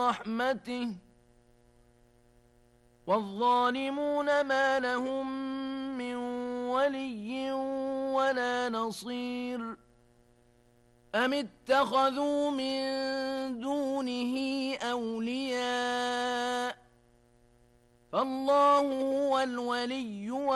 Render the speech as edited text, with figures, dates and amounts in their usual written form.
رحمته والظالمون ما لهم من ولي ولا نصير أم اتخذوا من دونه أولياء فالله هو الولي